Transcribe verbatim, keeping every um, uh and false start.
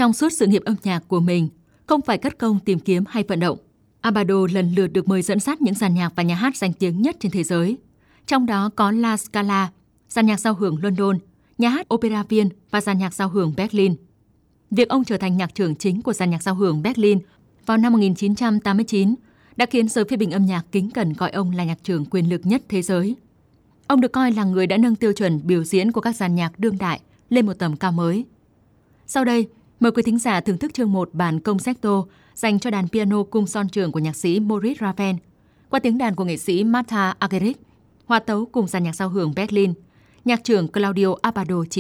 Trong suốt sự nghiệp âm nhạc của mình, không phải cất công tìm kiếm hay vận động, Abbado lần lượt được mời dẫn dắt những dàn nhạc và nhà hát danh tiếng nhất trên thế giới. Trong đó có La Scala, dàn nhạc giao hưởng London, nhà hát Opera Viên và dàn nhạc giao hưởng Berlin. Việc ông trở thành nhạc trưởng chính của dàn nhạc giao hưởng Berlin vào năm một nghìn chín trăm tám mươi chín đã khiến giới phê bình âm nhạc kính cẩn gọi ông là nhạc trưởng quyền lực nhất thế giới. Ông được coi là người đã nâng tiêu chuẩn biểu diễn của các dàn nhạc đương đại lên một tầm cao mới. Sau đây, mời quý thính giả thưởng thức chương một bản concerto dành cho đàn piano cung son trưởng của nhạc sĩ Maurice Ravel, qua tiếng đàn của nghệ sĩ Martha Argerich, hòa tấu cùng dàn nhạc giao hưởng Berlin, nhạc trưởng Claudio Abbado chỉ